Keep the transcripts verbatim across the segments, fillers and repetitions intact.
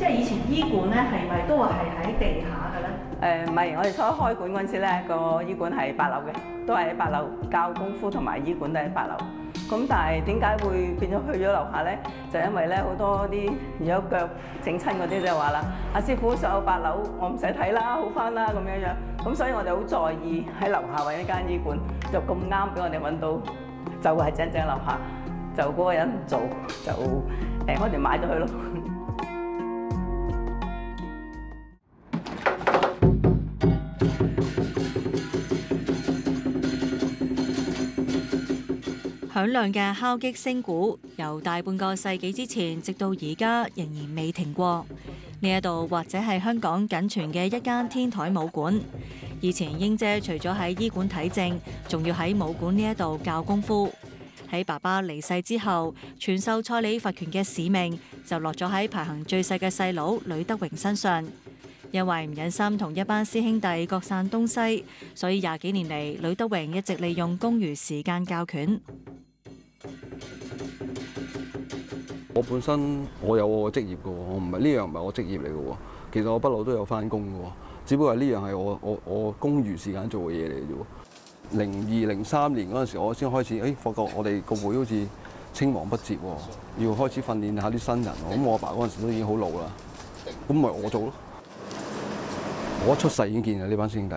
即係以前醫館咧係咪都係喺地下嘅咧？ 誒唔係，我哋初開館嗰陣時咧，個醫館係八樓嘅，都係喺八樓教功夫同埋醫館都喺八樓。咁但係點解會變咗去咗樓下咧？就因為咧好多啲如果腳整親嗰啲就話啦，阿師傅上到八樓，我唔使睇啦，好翻啦咁樣樣。咁所以我哋好在意喺樓下揾一間醫館，就咁啱俾我哋揾到，就係正正樓下，就嗰個人唔做，就誒我哋買咗佢咯。 響亮嘅敲擊聲鼓，由大半個世紀之前直到而家仍然未停過。呢一度或者係香港僅存嘅一間天台武館。以前英姐除咗喺醫館睇症，仲要喺武館呢一度教功夫。喺爸爸離世之後，傳授蔡李佛拳嘅使命就落咗喺排行最細嘅細佬呂德榮身上。因為唔忍心同一班師兄弟各散東西，所以廿幾年嚟，呂德榮一直利用公餘時間教拳。 我本身我有我嘅職業嘅喎，我唔係呢樣唔係我職業嚟嘅喎。其實我不嬲都有翻工嘅喎，只不過係呢樣係我我我公餘時間做嘅嘢嚟嘅啫喎。零二零三年嗰陣時，我先開始，誒、哎、發覺我哋個會好似青黃不接喎，要開始訓練下啲新人。咁我阿爸嗰陣時都已經好老啦，咁咪我做咯。我一出世已經見啦呢班師兄弟。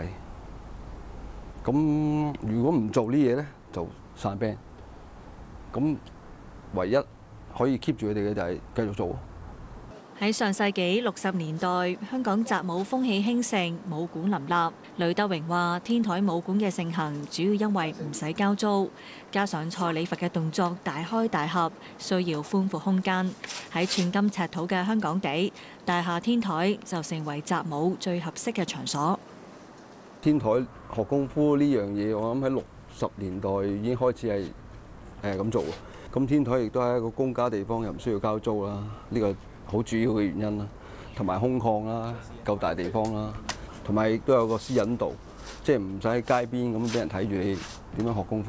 咁如果唔做呢嘢咧，就散 band。咁唯一可以 keep 住佢哋嘅就係繼續做。 喺上世紀六十年代，香港習武風氣興盛，武館林立。呂德榮話：天台武館嘅盛行，主要因為唔使交租，加上蔡李佛嘅動作大開大合，需要寬闊空間。喺寸金尺土嘅香港地，大廈天台就成為習武最合適嘅場所。 天台學功夫呢樣嘢，我諗喺六十年代已經開始係誒咁做。咁天台亦都係一個公家地方，又唔需要交租啦。呢個好主要嘅原因啦，同埋空曠啦，夠大地方啦，同埋亦都有個私隱度，即係唔使喺街邊咁俾人睇住你點樣學功夫。